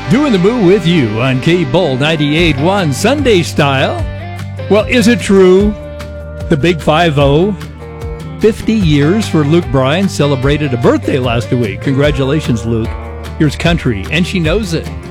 Doing the Moo with you on K-Bull 98.1 Sunday Style. Well, is it true? The Big 5-0, 50 years for Luke Bryan, celebrated a birthday last week. Congratulations, Luke. Here's Country, and she knows it.